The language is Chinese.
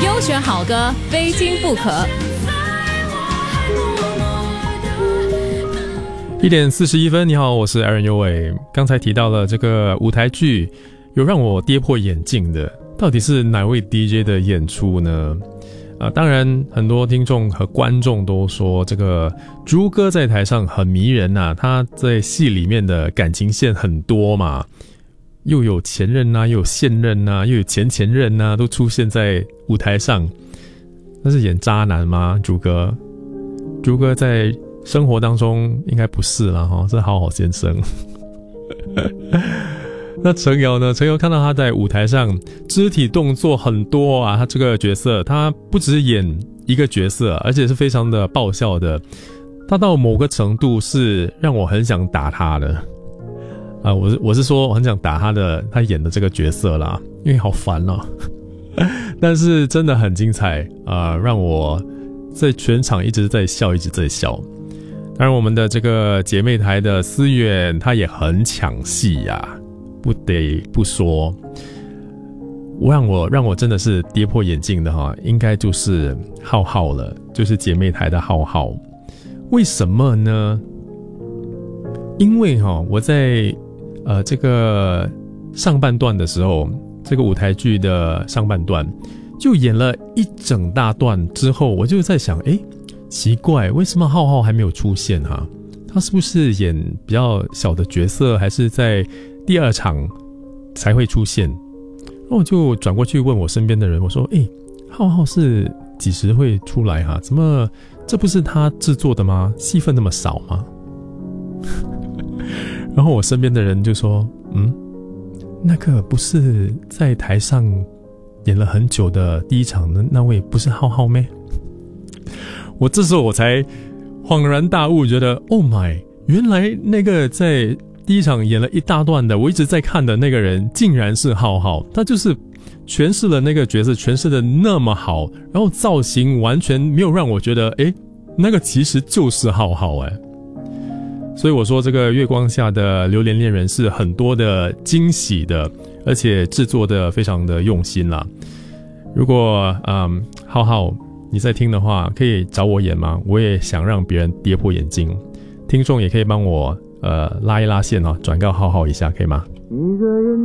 优选好歌，非听不可。 1点41分，你好，我是 Aaron 优伟。刚才提到了这个舞台剧，有让我跌破眼镜的，到底是哪位 DJ 的演出呢？当然很多听众和观众都说这个朱哥在台上很迷人啊，他在戏里面的感情线很多嘛，又有前任啊，又有现任啊，又有前任啊，都出现在舞台上。那是演渣男吗？朱哥在生活当中应该不是啦齁，是好好先生。那陈瑶呢？陈瑶看到他在舞台上肢体动作很多啊，他这个角色他不只演一个角色，而且是非常的爆笑的。他到某个程度是让我很想打他的我是说我很想打他演的这个角色啦，因为好烦哦。但是真的很精彩让我在全场一直在笑。当然我们的这个姐妹台的思远她也很抢戏啊，不得不说，让我真的是跌破眼镜的哈，应该就是浩浩了，就是姐妹台的浩浩。为什么呢？因为我在这个上半段的时候，这个舞台剧的上半段就演了一整大段之后，我就在想，奇怪，为什么浩浩还没有出现哈？他是不是演比较小的角色，还是在第二场才会出现？然后我就转过去问我身边的人，我说：“浩浩是几时会出来哈？怎么这不是他制作的吗？戏份那么少吗？”然后我身边的人就说：“那个不是在台上演了很久的第一场的那位，不是浩浩咩？”这时候我才恍然大悟，觉得 Oh my， 原来那个在第一场演了一大段的我一直在看的那个人竟然是浩浩，他就是诠释了那个角色诠释的那么好，然后造型完全没有让我觉得那个其实就是浩浩所以我说这个月光下的榴莲恋人是很多的惊喜的，而且制作的非常的用心啦。如果浩浩你在听的话，可以找我演吗？我也想让别人跌破眼镜。听众也可以帮我拉一拉线转告浩浩一下，可以吗？一个人